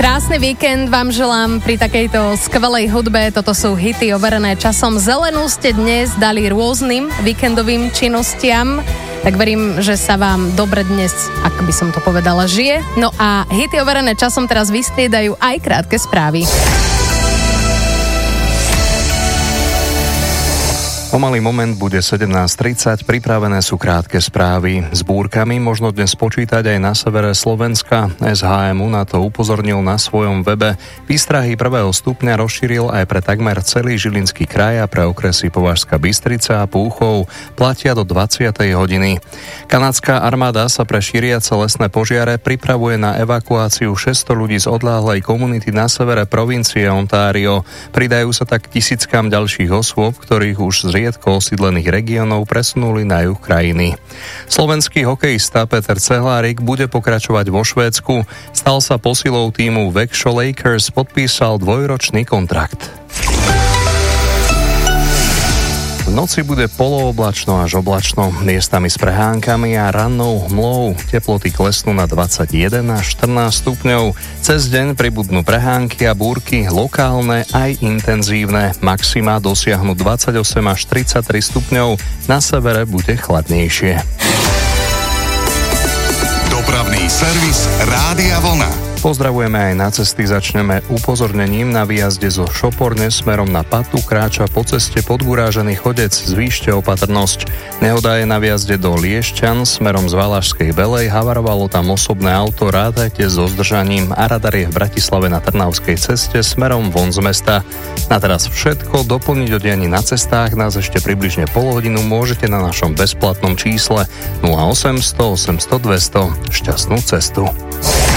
Krásny víkend vám želám pri takejto skvelej hudbe. Toto sú hity overené časom. Zelenú ste dnes dali rôznym víkendovým činnostiam. Tak verím, že sa vám dobre dnes, ak by som to povedala, žije. No a hity overené časom teraz vystriedajú aj krátke správy. Pomalý moment bude 17:30, pripravené sú krátke správy. S búrkami možno dnes počítať aj na severe Slovenska. SHMU na to upozornil na svojom webe. Výstrahy 1. stupňa rozšíril aj pre takmer celý Žilinský kraj a pre okresy Považská Bystrica a Púchov. Platia do 20. hodiny. Kanadská armáda sa pre šíriace lesné požiare pripravuje na evakuáciu 600 ľudí z odľahlej komunity na severe provincie Ontario. Pridajú sa tak tisíckam ďalších osôb, ktorých už z riedko osídlených regiónov presunuli na juh krajiny. Slovenský hokejista Peter Cehlárik bude pokračovať vo Švédsku. Stal sa posilou tímu Växjö Lakers, podpísal 2-ročný kontrakt. V noci bude polooblačno až oblačno, miestami s prehánkami a rannou hmlou. Teploty klesnú na 21 až 14 stupňov. Cez deň pribudnú prehánky a búrky, lokálne aj intenzívne. Maxima dosiahnu 28 až 33 stupňov, na severe bude chladnejšie. Dopravný servis Rádia Vlna. Pozdravujeme aj na cesty, začneme upozornením na výjazde zo Šoporne smerom na Patu, kráča po ceste podgurážený chodec, zvýšte opatrnosť. Nehoda je na výjazde do Liešťan smerom z Valašskej Belej, havarovalo tam osobné auto, rátajte so zdržaním a radar je v Bratislave na Trnavskej ceste smerom von z mesta. Na teraz všetko, doplniť o dianí na cestách nás ešte približne pol hodinu môžete na našom bezplatnom čísle 0800 800 200. Šťastnú cestu.